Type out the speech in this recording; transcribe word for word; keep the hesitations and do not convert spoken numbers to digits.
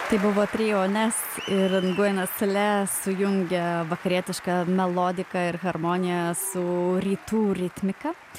tai buvo trio nes ir ngujenas sale sujungė vakarietišką melodiką ir harmoniją su rytų ritmika